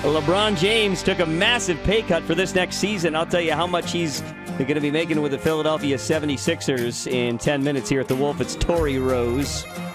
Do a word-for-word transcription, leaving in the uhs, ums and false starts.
LeBron James took a massive pay cut for this next season. I'll tell you how much he's going to be making with the Philadelphia seventy-sixers in ten minutes here at the Wolf. It's Torrey Rose.